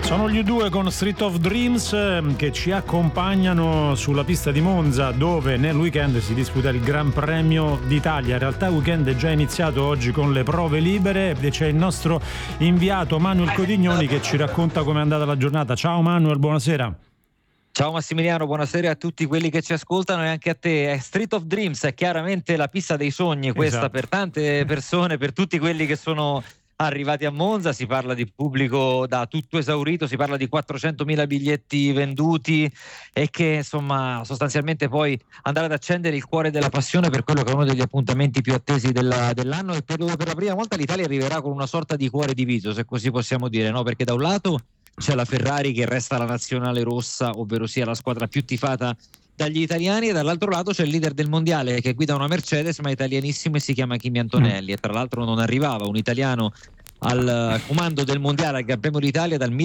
Sono gli U2 con Street of Dreams che ci accompagnano sulla pista di Monza, dove nel weekend si disputa il Gran Premio d'Italia. In realtà il weekend è già iniziato oggi con le prove libere e c'è il nostro inviato Manuel Codignoni che ci racconta com'è andata la giornata. Ciao Manuel, buonasera. Ciao Massimiliano, buonasera a tutti quelli che ci ascoltano e anche a te. È Street of Dreams, è chiaramente la pista dei sogni questa, esatto, per tante persone, per tutti quelli che sono arrivati a Monza. Si parla di pubblico da tutto esaurito, si parla di 400.000 biglietti venduti e che insomma sostanzialmente poi andrà ad accendere il cuore della passione per quello che è uno degli appuntamenti più attesi dell'anno e per la prima volta l'Italia arriverà con una sorta di cuore diviso, se così possiamo dire, no? Perché da un lato c'è la Ferrari che resta la nazionale rossa, ovvero sia la squadra più tifata dagli italiani, e dall'altro lato c'è il leader del mondiale che guida una Mercedes ma italianissimo e si chiama Kimi Antonelli, e tra l'altro non arrivava un italiano al comando del mondiale al Gran Premio d'Italia dal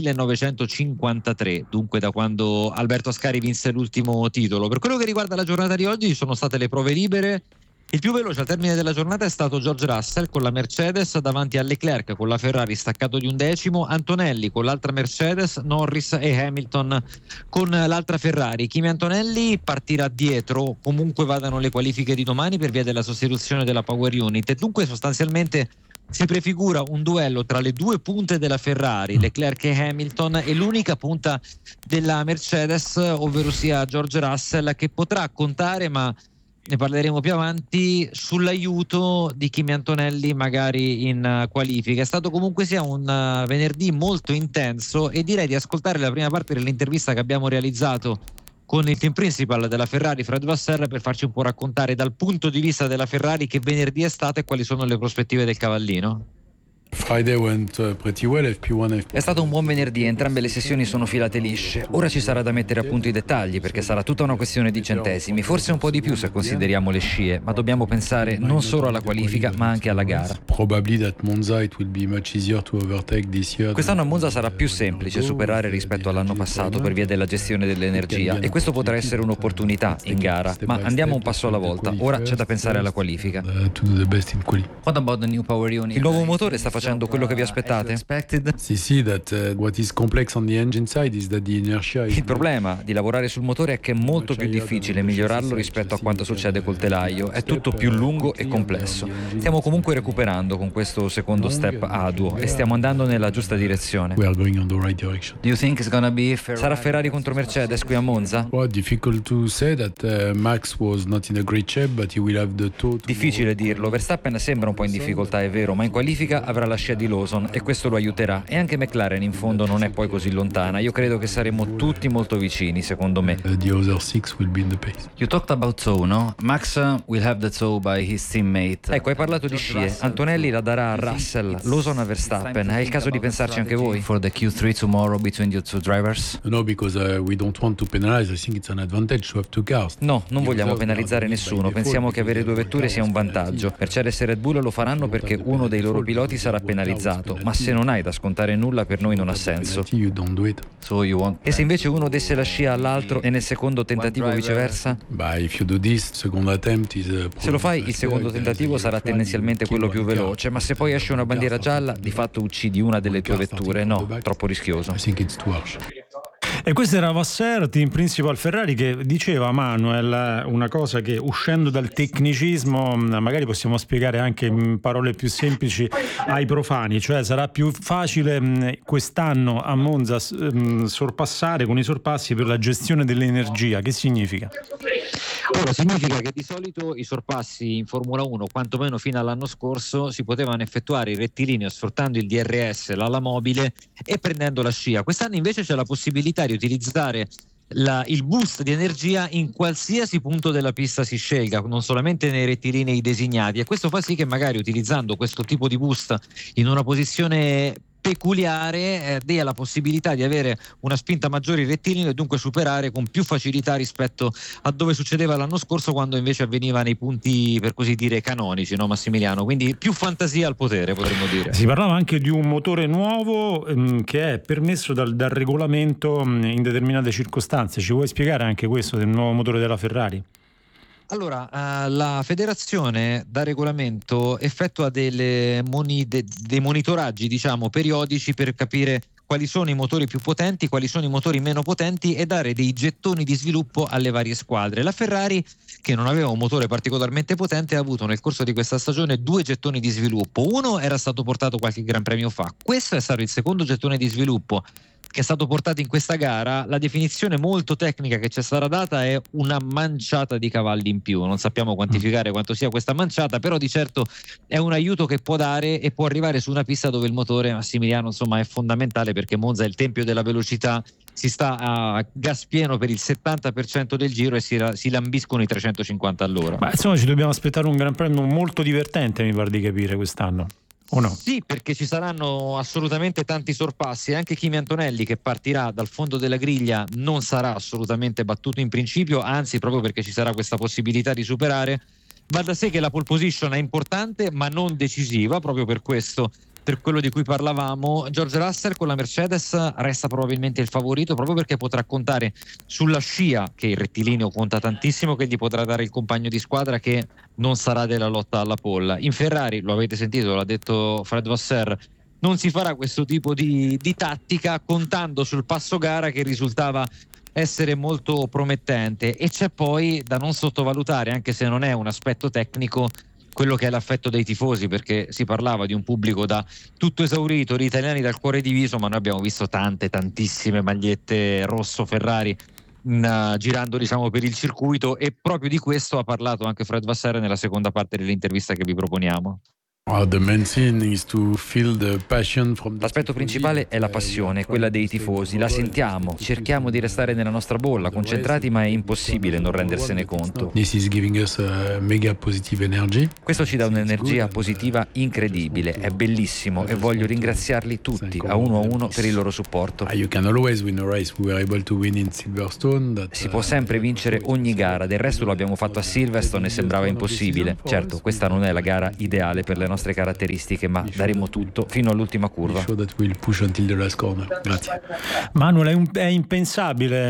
1953, dunque da quando Alberto Ascari vinse l'ultimo titolo. Per quello che riguarda la giornata di oggi, sono state le prove libere. Il più veloce al termine della giornata è stato George Russell con la Mercedes davanti a Leclerc con la Ferrari staccato di 11, Antonelli con l'altra Mercedes, Norris e Hamilton con l'altra Ferrari. Kimi Antonelli partirà dietro comunque vadano le qualifiche di domani per via della sostituzione della Power Unit, e dunque sostanzialmente si prefigura un duello tra le due punte della Ferrari, Leclerc e Hamilton, e l'unica punta della Mercedes, ovvero sia George Russell, che potrà contare, ma ne parleremo più avanti, sull'aiuto di Kimi Antonelli magari in qualifica. È stato comunque sia un venerdì molto intenso, e direi di ascoltare la prima parte dell'intervista che abbiamo realizzato con il team principal della Ferrari, Fred Vasseur, per farci un po' raccontare dal punto di vista della Ferrari che venerdì è stato e quali sono le prospettive del cavallino. Friday went pretty well, FP1, È stato un buon venerdì, entrambe le sessioni sono filate lisce. Ora ci sarà da mettere a punto i dettagli, perché sarà tutta una questione di centesimi, forse un po' di più se consideriamo le scie, ma dobbiamo pensare non solo alla qualifica ma anche alla gara. Quest'anno a Monza sarà più semplice superare rispetto all'anno passato per via della gestione dell'energia, e questo potrà essere un'opportunità in gara, ma andiamo un passo alla volta. Ora c'è da pensare alla qualifica. What about the new power unit? Il nuovo motore sta facendo quello che vi aspettate? Il problema di lavorare sul motore è che è molto più difficile migliorarlo rispetto a quanto succede col telaio, è tutto più lungo e complesso. Stiamo comunque recuperando con questo secondo step arduo e stiamo andando nella giusta direzione. Do you think it's gonna be Sarà Ferrari contro Mercedes qui a Monza? Difficile dirlo, Verstappen sembra un po' in difficoltà, è vero, ma in qualifica avrà la scia di Lawson e questo lo aiuterà, e anche McLaren in fondo non è poi così lontana. Io credo che saremo tutti molto vicini, secondo me. You talked about Zhou, no? Max will have the Zhou by his teammate. Ecco, hai parlato di scie. Antonelli la darà a Russell, Lawson a Verstappen. È il caso di pensarci anche voi? For the Q3 tomorrow between your two drivers? No, because we don't want to penalize. I think it's an advantage to have two cars. No, non vogliamo penalizzare nessuno. Pensiamo che avere due vetture sia un vantaggio. Mercedes e Red Bull lo faranno perché uno dei loro piloti sarà penalizzato, ma se non hai da scontare nulla per noi non ha senso. So you want... E se invece uno desse la scia all'altro e nel secondo tentativo viceversa? Se lo fai, il secondo tentativo sarà tendenzialmente quello più veloce, ma se poi esce una bandiera gialla di fatto uccidi una delle tue vetture. No, troppo rischioso. E questo era Vasseur, team principal Ferrari, che diceva, Manuel, una cosa che, uscendo dal tecnicismo, magari possiamo spiegare anche in parole più semplici ai profani, cioè sarà più facile quest'anno a Monza sorpassare con i sorpassi per la gestione dell'energia. Che significa? Allora, significa che di solito i sorpassi in Formula 1, quantomeno fino all'anno scorso, si potevano effettuare in rettilineo sfruttando il DRS, l'ala mobile e prendendo la scia. Quest'anno invece c'è la possibilità di utilizzare il boost di energia in qualsiasi punto della pista si scelga, non solamente nei rettilinei designati, e questo fa sì che magari utilizzando questo tipo di boost in una posizione peculiare dia la possibilità di avere una spinta maggiore in rettilineo e dunque superare con più facilità rispetto a dove succedeva l'anno scorso, quando invece avveniva nei punti per così dire canonici, no Massimiliano? Quindi più fantasia al potere, potremmo dire. Si parlava anche di un motore nuovo che è permesso dal regolamento in determinate circostanze. Ci vuoi spiegare anche questo del nuovo motore della Ferrari? Allora, la federazione da regolamento effettua dei monitoraggi, diciamo, periodici per capire quali sono i motori più potenti, quali sono i motori meno potenti e dare dei gettoni di sviluppo alle varie squadre. La Ferrari, che non aveva un motore particolarmente potente, ha avuto nel corso di questa stagione 2 gettoni di sviluppo. Uno era stato portato qualche Gran Premio fa, questo è stato il secondo gettone di sviluppo che è stato portato in questa gara. La definizione molto tecnica che ci è stata data è una manciata di cavalli in più, non sappiamo quantificare quanto sia questa manciata, però di certo è un aiuto che può dare e può arrivare su una pista dove il motore, Massimiliano, insomma, è fondamentale, perché Monza è il tempio della velocità, si sta a gas pieno per il 70% del giro e si lambiscono i 350 all'ora. Ma insomma ci dobbiamo aspettare un Gran Premio molto divertente, mi pare di capire, quest'anno. O no? Sì, perché ci saranno assolutamente tanti sorpassi. Anche Kimi Antonelli, che partirà dal fondo della griglia, non sarà assolutamente battuto in principio, anzi, proprio perché ci sarà questa possibilità di superare. Va da sé che la pole position è importante ma non decisiva, proprio per questo, per quello di cui parlavamo. George Russell con la Mercedes resta probabilmente il favorito, proprio perché potrà contare sulla scia, che il rettilineo conta tantissimo, che gli potrà dare il compagno di squadra che non sarà della lotta alla pole. In Ferrari, lo avete sentito, l'ha detto Fred Vasseur, non si farà questo tipo di tattica, contando sul passo gara che risultava essere molto promettente. E c'è poi da non sottovalutare, anche se non è un aspetto tecnico, quello che è l'affetto dei tifosi, perché si parlava di un pubblico da tutto esaurito, gli italiani dal cuore diviso, ma noi abbiamo visto tantissime magliette rosso Ferrari girando, diciamo, per il circuito, e proprio di questo ha parlato anche Fred Vasseur nella seconda parte dell'intervista che vi proponiamo. L'aspetto principale è la passione, quella dei tifosi, la sentiamo, cerchiamo di restare nella nostra bolla, concentrati, ma è impossibile non rendersene conto. Questo ci dà un'energia positiva incredibile, è bellissimo e voglio ringraziarli tutti, a uno, per il loro supporto. Si può sempre vincere ogni gara, del resto lo abbiamo fatto a Silverstone e sembrava impossibile. Certo, questa non è la gara ideale per le nostre caratteristiche, ma daremo tutto fino all'ultima curva. Grazie. Manuel, è impensabile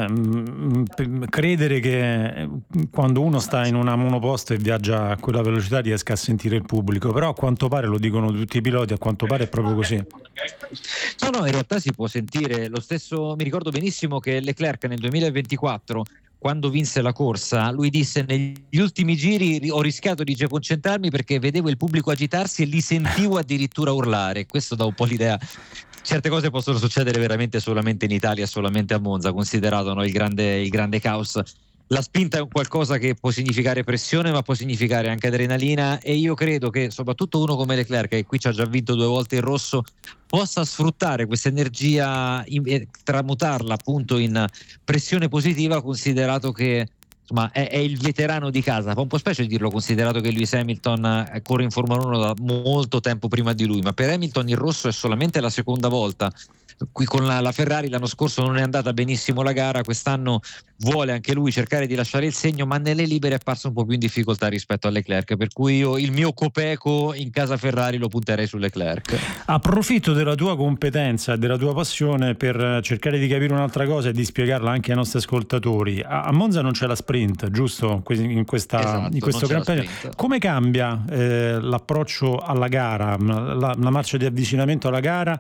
credere che quando uno sta in una monoposto e viaggia a quella velocità riesca a sentire il pubblico, però a quanto pare, lo dicono tutti i piloti, a quanto pare è proprio così. No, in realtà si può sentire lo stesso. Mi ricordo benissimo che Leclerc nel 2024, quando vinse la corsa, lui disse: negli ultimi giri ho rischiato di concentrarmi perché vedevo il pubblico agitarsi e li sentivo addirittura urlare. Questo dà un po' l'idea. Certe cose possono succedere veramente solamente in Italia, solamente a Monza, considerato, no, il grande caos. La spinta è un qualcosa che può significare pressione, ma può significare anche adrenalina, e io credo che soprattutto uno come Leclerc, che qui ci ha già vinto 2 volte in rosso, possa sfruttare questa energia e tramutarla appunto in pressione positiva, considerato che insomma è il veterano di casa. Fa un po' specie di dirlo, considerato che Lewis Hamilton corre in Formula 1 da molto tempo prima di lui, ma per Hamilton il rosso è solamente la seconda volta. Qui con la Ferrari l'anno scorso non è andata benissimo la gara, quest'anno vuole anche lui cercare di lasciare il segno, ma nelle libere è apparso un po' più in difficoltà rispetto a Leclerc, per cui io il mio copeco in casa Ferrari lo punterei su Leclerc. Approfitto della tua competenza e della tua passione per cercare di capire un'altra cosa e di spiegarla anche ai nostri ascoltatori. A Monza non c'è la sprint, giusto? In questo Gran Premio. Come cambia l'approccio alla gara, la marcia di avvicinamento alla gara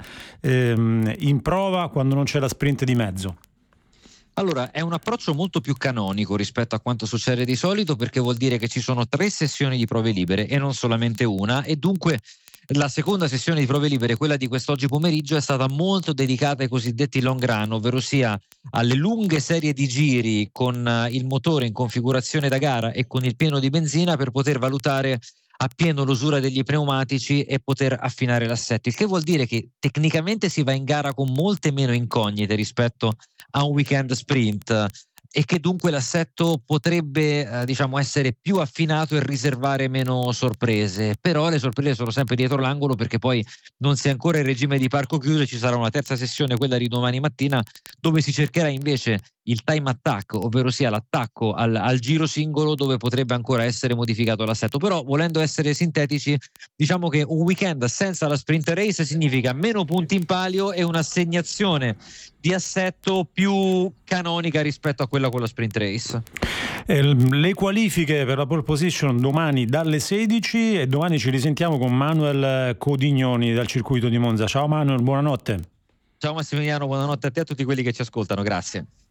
in prova quando non c'è la sprint di mezzo? Allora, è un approccio molto più canonico rispetto a quanto succede di solito, perché vuol dire che ci sono 3 sessioni di prove libere e non solamente una, e dunque la seconda sessione di prove libere, quella di quest'oggi pomeriggio, è stata molto dedicata ai cosiddetti long run, ovvero sia alle lunghe serie di giri con il motore in configurazione da gara e con il pieno di benzina, per poter valutare appieno l'usura degli pneumatici e poter affinare l'assetto, il che vuol dire che tecnicamente si va in gara con molte meno incognite rispetto a un weekend sprint, e che dunque l'assetto potrebbe essere più affinato e riservare meno sorprese. Però le sorprese sono sempre dietro l'angolo, perché poi non si è ancora in regime di parco chiuso e ci sarà una terza sessione, quella di domani mattina, dove si cercherà invece il time attack, ovvero sia l'attacco al giro singolo, dove potrebbe ancora essere modificato l'assetto. Però, volendo essere sintetici, diciamo che un weekend senza la sprint race significa meno punti in palio e un'assegnazione di assetto più canonica rispetto a quella con la sprint race. Le qualifiche per la pole position domani dalle 16, e domani ci risentiamo con Manuel Codignoni dal circuito di Monza. Ciao Manuel, buonanotte. Ciao Massimiliano, buonanotte a te e a tutti quelli che ci ascoltano, grazie.